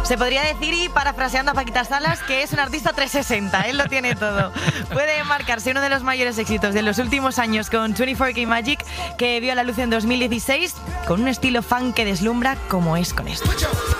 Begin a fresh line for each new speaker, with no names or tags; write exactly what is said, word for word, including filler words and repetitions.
Se podría decir, y parafraseando a Paquita Salas, que es un artista trescientos sesenta, él lo tiene todo. Puede marcarse uno de los mayores éxitos de los últimos años con veinticuatro K Magic, que vio la luz en dos mil dieciséis, con un estilo funk que deslumbra como es con esto.